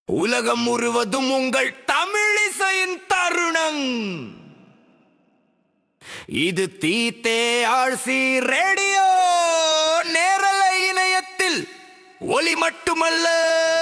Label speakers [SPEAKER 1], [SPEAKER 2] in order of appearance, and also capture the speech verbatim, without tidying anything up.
[SPEAKER 1] உலகம் முழுவதும் உங்கள் தமிழிசையின் தருணம். இது தீத்தே ஆழ்சி ரேடியோ நேரலை இணையத்தில் ஒலி மட்டுமல்ல